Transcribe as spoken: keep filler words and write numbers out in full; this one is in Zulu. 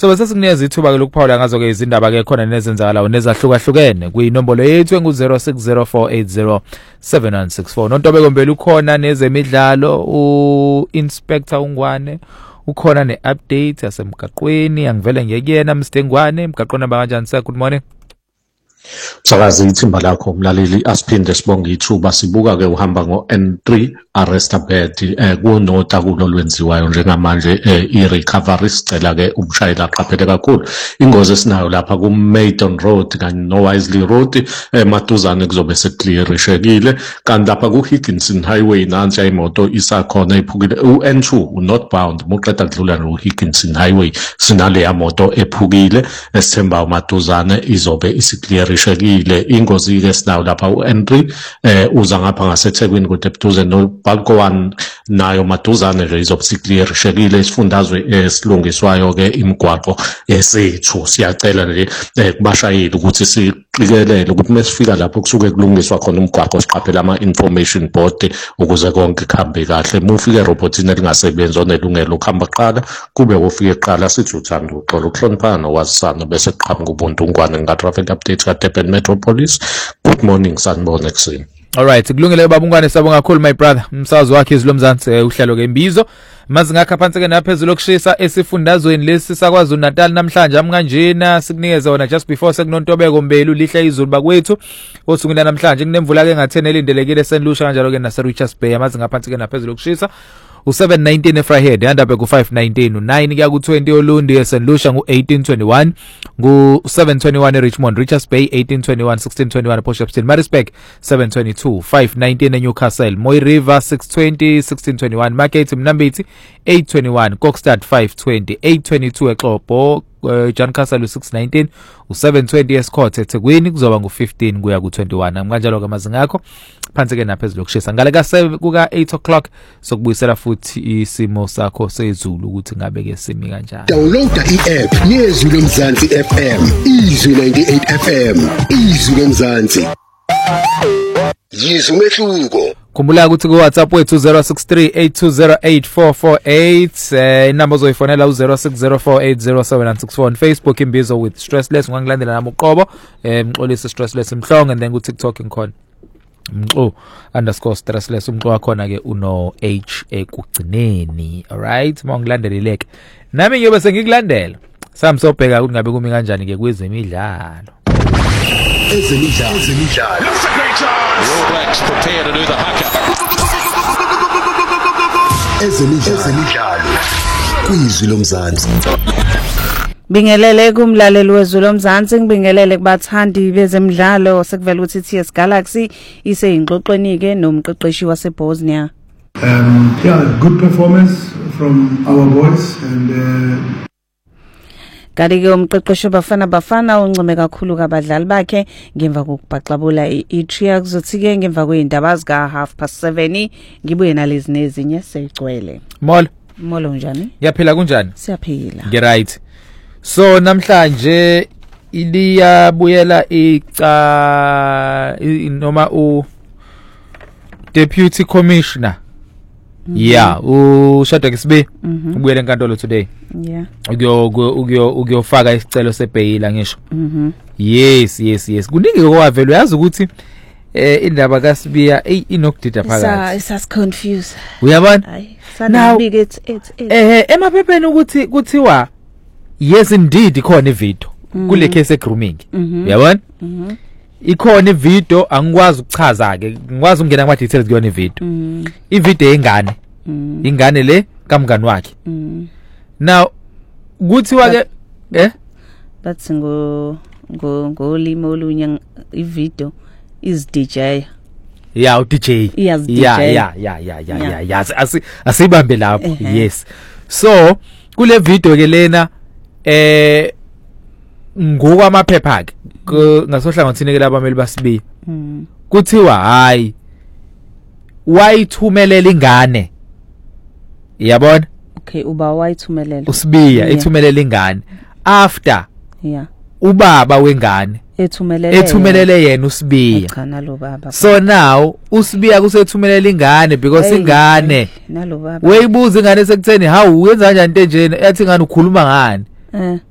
So bese sikunikeza ithuba ke lokuphawula ngazo ke izindaba ke khona nezenzakalayo nezahlukahlukene kuyinombolo yethu engu zero six zero four eight zero seven one six four. Nontobeko Mbele ukhona nezemidlalo, u Inspector uNgwane ukhona ne-update yasemgaqweni, angivele ngiyekuyena Mister Ngwane. Emgaqweni aba kanjani sir? Good morning. Sakazi ithimba lakho umlaleli, asiphinde sibonge ithuba. Sibuka ke uhamba ngo N three Arrestabad eh kunota kulo lwenziwayo njengamanje eh, i-recovery. Sicela ke umshayeli aqaphele kakhulu ingozi esinayo lapha ku Maidon Road kanye no Wisley Road eh, maduzane kuzobe seclearishekile, kanti lapha ku Higginson Highway nansi imoto isakhona iphukile u N two u northbound muqeda kudlula no Higginson Highway sinale ya moto ephukile, esithemba umaduzane izobe isiclearishekile. Ingozi ke sinayo lapha u N three eh uza ngapha ngaseThekwini kude buduze no Balko one nayo maduzane ke izobe isiclearishekile. Isifundazwe esilungiswayo ke imigwaqo esethu siyacela nje kubashayeli ukuthi siqikelele ukuthi mesifika lapho kusuke kulungiswa khona umgwaqo siqaphela ama information board ukuze konke kuhambe kahle. Mufike robotini elingasebenzi onelungelo ukuhamba qala kube ufike qala sithi uthanda uxolo ukuhloniphana nowazisana bese kuqhamuka ubuntu Ngwane nga traffic update ka Durban Metropolis. Good morning sanibona ekseni. Alright, kulungile baba Ngwane, sabonga kakhulu my brother. Umsakazo wakhe izilo Mzansi uhlelo ke imbizo. Mazi ngakha phansi ke naphezulu okushisa esifundazweni lesi sakwaZulu Natal namhlanje amkanjena sikunikeza wona just before sekunontobeko Mbele ulihle izulu bakwethu. Osukwini namhlanje kunemvula ke ngathena elindelekile eSt Lucia kanjalo ke nase Richards Bay. Mazi ngaphansi ke naphezulu okushisa u seven nineteen eFryhead yanda be ku five nineteen, u nine kuya ku twenty eLundi eSt Lucia ngu eighteen twenty-one, ngu seven twenty-one eRichmond Richards Bay eighteen twenty-one, sixteen twenty-one ePortshepstone Maritzburg seven twenty-two, five nineteen eNewcastle Moy River six twenty, sixteen twenty-one Market Mnambithi eight twenty-one, Kokstad five twenty, eight twenty-two eXhobo Uh, John Castle six nineteen, u seven twenty eScott eThekwini kuzoba ngu fifteen kuya ku twenty-one. Amkanjalo ke amazinga akho phansi ke naphezulu okushisa ngale ka seven kuka eight o'clock sokubuyisela futhi isimo sakho sezulu ukuthi ngabe ke simi kanjani. Downloada i-app yezwi lomzansi F M, izwi ninety-eight F M, izwi lomzansi. Yizwi umehluko. Kumbula ukuthi ku WhatsApp wethu zero six three eight two zero eight four four eight, eh inamba zoyifonela u zero six zero four eight zero seven one six four, on Facebook imbizo with Stressless ngangilandela nami uqobo eh Mxolisi Stressless Mhlongo, and then ku TikTok ngikhona Mxo underscore Stressless. Umxo wakhona ke uno H ekugcineni. Alright, mangilandeleleke nami ngiyobe sengikulandela sami sobheka ukuthi ngabe kumi kanjani ke kwezemidlalo. Ezemidlalo, ezemidlalo. That's a great chance. The All Blacks prepare to do the haka. Ezemidlalo, ezemidlalo. Kwizwi lomzansi. Bingelele kumlaleli wezwi lomzansi, ngibingelele kubathandi bezemidlalo. Sekuvela ukuthi T S Galaxy ise ingxoxweni ke nomqeqeshi waseBosnia. Um yeah, good performance from our boys, and uh, Kanti ke umqeqeshi Bafana Bafana uncome kakhulu kabadlali bakhe ngemva kokubhaxabula iTria kuzothi ke ngemva kweindaba zika half past seven ngibuye nalezi nezinye seyigcwele. Molo Molo njani? Yaphila kunjani? Siyaphila. Nge right. So namhlanje iliya buyela ica noma u Deputy Commissioner Mm -hmm. Yeah, u Shadrack Sibe mm -hmm. ubuyele enkantolo today. Yeah. Ugiyo ugiyo ugiyofaka isicelo sebhayila ngisho. Mhm. Mm Yes, yes, yes. Kuningi kwavela uyazi ukuthi eh indaba kaSibiya ey inokudida phakathi. Isa is confused. Uyabona? Hayi, sana big it it. Eh emaphepheni ukuthi kuthiwa yes indeed khona ivideo kule case grooming. Uyabona? Mhm. Ikhona ivideo angikwazi ukuchaza ke ngikwazi ukungena kuma details kuyona ivideo. Mhm. Ivideo engane. Mhm. Ingane le kamngani wakhe. Mhm. Now kuthiwa ke eh that's ngo ngo ngolimo olunye ivideo is D J. Yeah, u D J. Yes, D J. Yeah, yeah, yeah, yeah, yeah, yeah, yeah. Asi asibambe lapho. Yes. So, kule video ke lena eh ngokwamaphepha ke ngasohlangothini ke labameli baSibiya. Mhm. Kuthiwa hayi wayithumelela ingane. Yabona? Okay, uba wayithumelela. uSibiya ethumelela ingane after yeah ubaba wengane ethumelele ethumelele yena uSibiya. Cha nalo baba. So now uSibiya kusethumelela ingane because ingane nalo baba weyibuza ingane sekutheni how uyenza kanjani into enjena ethi ngani ukhuluma ngani eh